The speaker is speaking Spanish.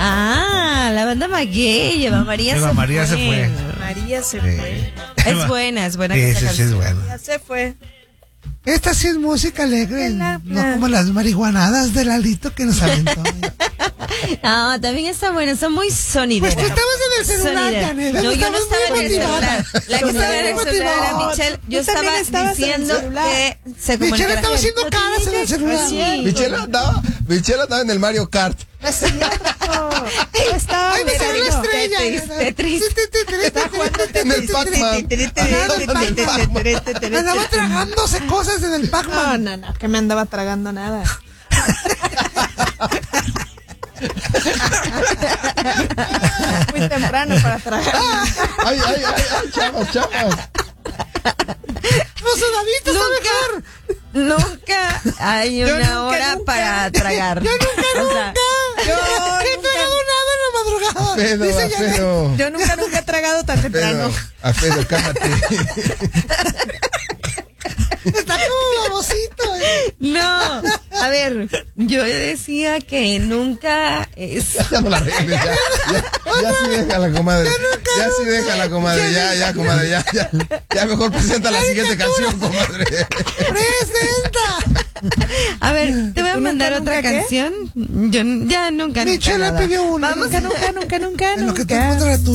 Ah, la banda Maguey, Eva María Eva se María fue. se fue. María se fue. Es buena Sí, esa sí, canción. es bueno. Ya se fue. Esta sí es música alegre, La- no como las marihuanadas de Lalito que nos aventó. Ah, también está buena, son muy sonideras. Pues tú estabas en el celular, Sonidera. Janet. No, yo no Estabas estaba muy en el motivada. celular. La que Tú estaba en el estabas celular era motivada. Michelle. Yo Tú también estaba estabas en el diciendo celular. que se Michelle comunicaba. estaba haciendo caras en el celular. Michelle andaba en el Mario Kart. Estaba Ay, me salió la estrella. Tetris. Estaba jugando En el Pac-Man. Andaba tragándose cosas en el No, Pac-Man. no, que me andaba tragando nada. Muy temprano para tragar. Ay, chavas. Los sudaditos a dejar. Nunca hay Yo una nunca, hora nunca. para tragar. Yo nunca. Yo ¿Qué he tragado nada en la madrugada? Pedro, Dice Janet. Yo nunca he tragado tan temprano. Pedro, cálmate. Está como babosito. No, a ver, yo decía que nunca es. Ya no la arregles, ya sí déjala, comadre. Ya sí déjala, comadre. Ya, comadre, ya. Ya mejor presenta la siguiente canción, comadre. ¡Presenta! A ver, te voy a ¿Tú mandar nunca, otra nunca qué? canción. Yo ya nunca. Michelle nada. pidió una. Nunca. En lo que tú encuentras la tuya.